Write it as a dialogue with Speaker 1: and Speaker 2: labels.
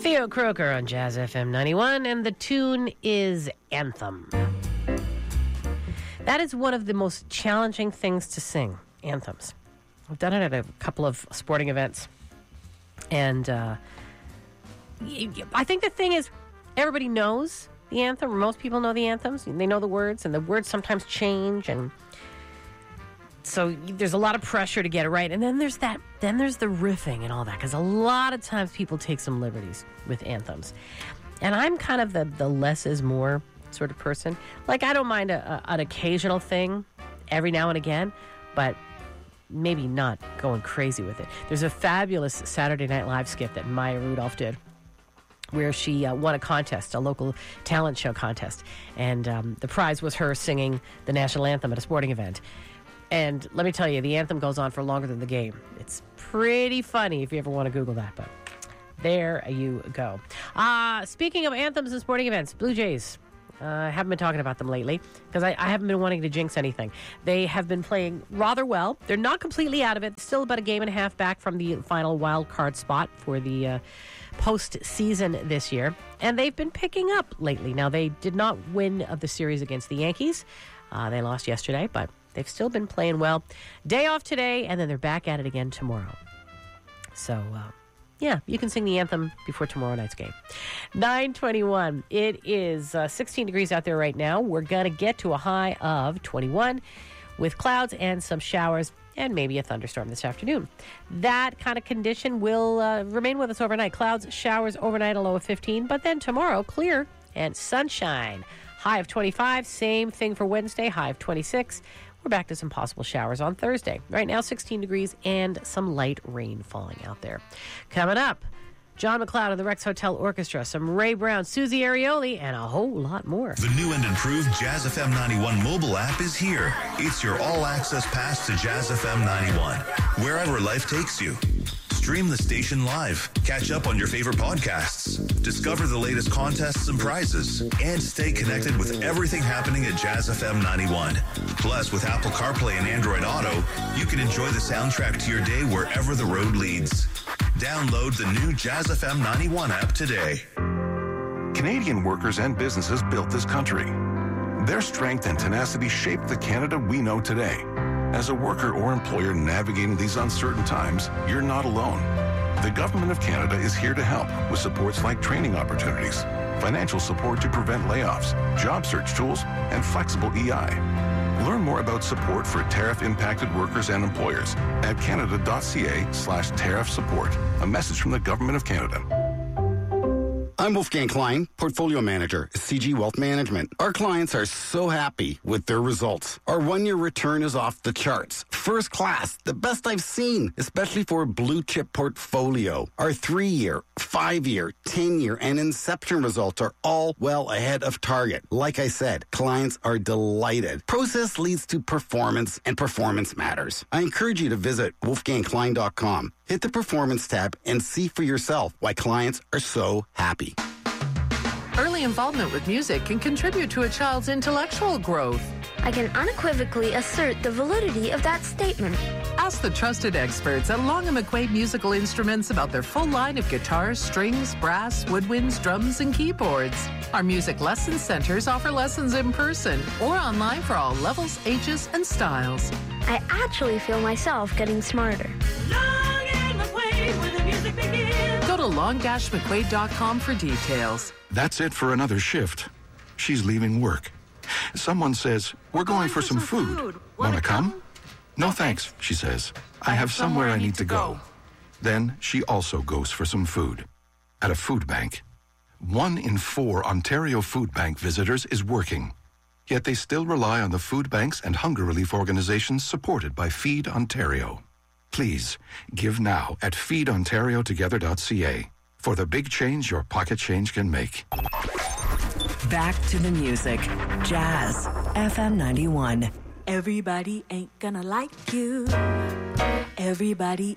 Speaker 1: Theo Croker on Jazz FM 91, and the tune is Anthem. That is one of the most challenging things to sing, anthems. I've done it at a couple of sporting events, and I think the thing is, everybody knows the anthem, or most people know the anthems. They know the words, and the words sometimes change, and so there's a lot of pressure to get it right. And then there's the riffing and all that, because a lot of times people take some liberties with anthems. And I'm kind of the less is more sort of person. Like, I don't mind an occasional thing every now and again, but maybe not going crazy with it. There's a fabulous Saturday Night Live skit that Maya Rudolph did, where she won a contest, a local talent show contest. And the prize was her singing the national anthem at a sporting event. And let me tell you, the anthem goes on for longer than the game. It's pretty funny if you ever want to Google that, but there you go. Speaking of anthems and sporting events, Blue Jays. I haven't been talking about them lately because I haven't been wanting to jinx anything. They have been playing rather well. They're not completely out of it. Still about a game and a half back from the final wild card spot for the postseason this year. And they've been picking up lately. Now, they did not win of the series against the Yankees. They lost yesterday, but they've still been playing well. Day off today, and then they're back at it again tomorrow. So, yeah, you can sing the anthem before tomorrow night's game. 9:21. It is 16 degrees out there right now. We're going to get to a high of 21 with clouds and some showers and maybe a thunderstorm this afternoon. That kind of condition will remain with us overnight. Clouds, showers overnight, a low of 15. But then tomorrow, clear and sunshine. High of 25. Same thing for Wednesday, high of 26. We're back to some possible showers on Thursday. Right now, 16 degrees and some light rain falling out there. Coming up, John McLeod of the Rex Hotel Orchestra, some Ray Brown, Susie Arioli, and a whole lot more.
Speaker 2: The new and improved Jazz FM 91 mobile app is here. It's your all-access pass to Jazz FM 91, wherever life takes you. Stream the station live, catch up on your favorite podcasts, discover the latest contests and prizes, and stay connected with everything happening at Jazz FM 91. Plus, with Apple CarPlay and Android Auto, you can enjoy the soundtrack to your day wherever the road leads. Download the new Jazz FM 91 app today.
Speaker 3: Canadian workers and businesses built this country. Their strength and tenacity shaped the Canada we know today. As a worker or employer navigating these uncertain times, you're not alone. The Government of Canada is here to help with supports like training opportunities, financial support to prevent layoffs, job search tools, and flexible EI. Learn more about support for tariff-impacted workers and employers at canada.ca/tariff support. A message from the Government of Canada.
Speaker 4: I'm Wolfgang Klein, Portfolio Manager at CG Wealth Management. Our clients are so happy with their results. Our one-year return is off the charts. First class, the best I've seen, especially for a blue-chip portfolio. Our 3-year, 5-year, 10-year, and Inception results are all well ahead of target. Like I said, clients are delighted. Process leads to performance, and performance matters. I encourage you to visit wolfgangklein.com. Hit the Performance tab and see for yourself why clients are so happy.
Speaker 5: Early involvement with music can contribute to a child's intellectual growth.
Speaker 6: I can unequivocally assert the validity of that statement.
Speaker 5: Ask the trusted experts at Long & McQuaid Musical Instruments about their full line of guitars, strings, brass, woodwinds, drums, and keyboards. Our music lesson centers offer lessons in person or online for all levels, ages, and styles.
Speaker 6: I actually feel myself getting smarter.
Speaker 5: Long & McQuaid, where the music begins. Go to long-mcquaid.com for details.
Speaker 3: That's it for another shift. She's leaving work. Someone says, "We're going for some food. Want to come?" "No, thanks," she says. "I have somewhere I need to go." Then she also goes for some food at a food bank. 1 in 4 Ontario Food Bank visitors is working. Yet they still rely on the food banks and hunger relief organizations supported by Feed Ontario. Please, give now at feedontariotogether.ca for the big change your pocket change can make.
Speaker 7: Back to the music. Jazz FM 91.
Speaker 8: Everybody ain't gonna like you. Everybody